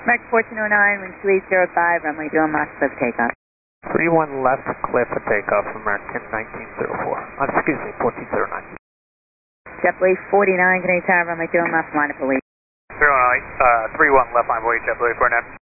Mark 1409, wind 2805, runway 20 Mach Cliff takeoff. 31 left, Cliff for takeoff, American 1904. Excuse me, 1409. JetBlue 49, Canadian Tower, runway 20 Mach, line up police. 31 left line, void JetBlue 49.